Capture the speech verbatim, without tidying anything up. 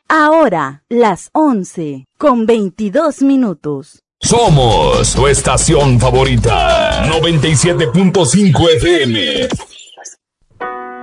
Ahora, las once, con veintidós minutos. Somos tu estación favorita, noventa y siete punto cinco F M.